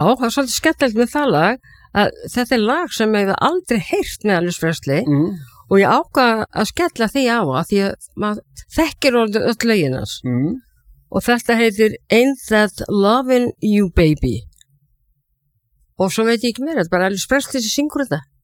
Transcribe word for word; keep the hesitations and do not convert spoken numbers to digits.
það er svolítið skemmtilegt með það lag að þetta er lag sem ég hef aldrei heyrt með Elvis Presley mm. og ég ákvað að skella því á að því að maður þekkir orðið öll lögin hans mm. og þetta heitir Ain't That Lovin' You Baby og svo veit ég ekki meira, þetta er bara Elvis Presley sem syngur þetta